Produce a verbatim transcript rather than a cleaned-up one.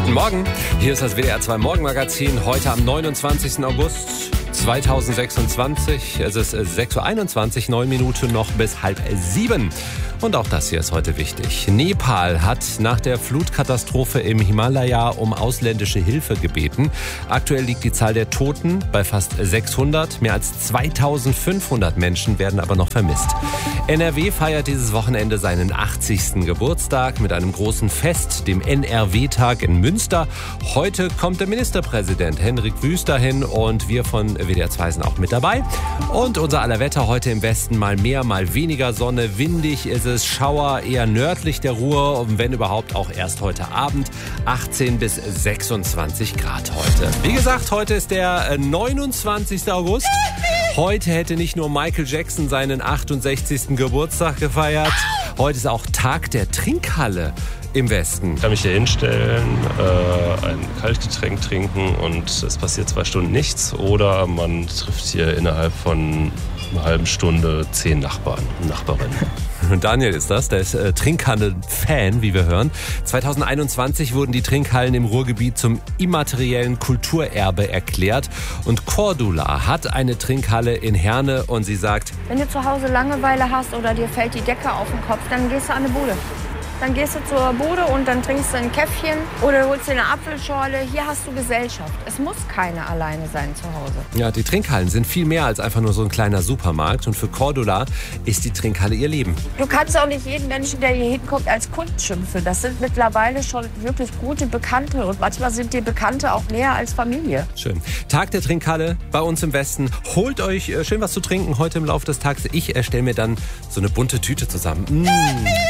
Guten Morgen, hier ist das W D R zwei Morgenmagazin, heute am neunundzwanzigsten August zweitausendsechsundzwanzig. Es ist sechs Uhr einundzwanzig, neun Minuten noch bis halb sieben. Und auch das hier ist heute wichtig. Nepal hat nach der Flutkatastrophe im Himalaya um ausländische Hilfe gebeten. Aktuell liegt die Zahl der Toten bei fast sechshundert. Mehr als zweitausendfünfhundert Menschen werden aber noch vermisst. N R W feiert dieses Wochenende seinen achtzigsten Geburtstag mit einem großen Fest, dem N R W-Tag in Münster. Heute kommt der Ministerpräsident Hendrik Wüst dahin und wir von W D R zwei sind auch mit dabei. Und unser aller Wetter heute im Westen mal mehr, mal weniger Sonne. Windig ist es, Schauer eher nördlich der Ruhr und wenn überhaupt auch erst heute Abend. achtzehn bis sechsundzwanzig Grad heute. Wie gesagt, heute ist der neunundzwanzigste August. Heute hätte nicht nur Michael Jackson seinen achtundsechzigsten Geburtstag gefeiert. Heute ist auch Tag der Trinkhalle im Westen. Ich kann mich hier hinstellen, äh, ein Kaltgetränk trinken und es passiert zwei Stunden nichts. Oder man trifft hier innerhalb von einer halben Stunde zehn Nachbarn und Nachbarinnen. Und Daniel ist das, der ist äh, Trinkhallen-Fan, wie wir hören. zweitausendeinundzwanzig wurden die Trinkhallen im Ruhrgebiet zum immateriellen Kulturerbe erklärt. Und Cordula hat eine Trinkhalle in Herne und sie sagt: Wenn du zu Hause Langeweile hast oder dir fällt die Decke auf den Kopf, dann gehst du an eine Bude. Dann gehst du zur Bude und dann trinkst du ein Käffchen oder holst dir eine Apfelschorle. Hier hast du Gesellschaft. Es muss keiner alleine sein zu Hause. Ja, die Trinkhallen sind viel mehr als einfach nur so ein kleiner Supermarkt. Und für Cordula ist die Trinkhalle ihr Leben. Du kannst auch nicht jeden Menschen, der hier hinkommt, als Kunden schimpfen. Das sind mittlerweile schon wirklich gute Bekannte. Und manchmal sind die Bekannte auch näher als Familie. Schön. Tag der Trinkhalle bei uns im Westen. Holt euch schön was zu trinken heute im Laufe des Tages. Ich erstelle mir dann so eine bunte Tüte zusammen. Mmh.